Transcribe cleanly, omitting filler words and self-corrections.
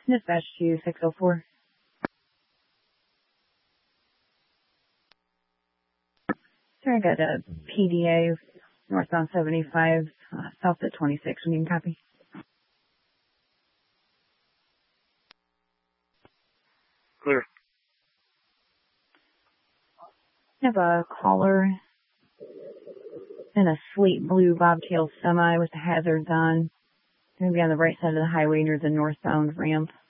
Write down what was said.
Dispatch to 604. Sir, I got a PDA northbound 75, south at 26. We need a copy. Clear. I have a caller in a slate blue bobtail semi with the hazards on. It's going to be on the right side of the highway near the northbound ramp.